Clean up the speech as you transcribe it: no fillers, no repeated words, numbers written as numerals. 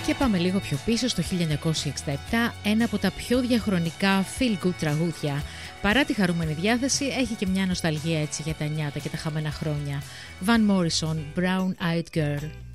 Και πάμε λίγο πιο πίσω στο 1967, ένα από τα πιο διαχρονικά feel-good τραγούδια. Παρά τη χαρούμενη διάθεση, έχει και μια νοσταλγία έτσι για τα νιάτα και τα χαμένα χρόνια. Van Morrison, Brown Eyed Girl.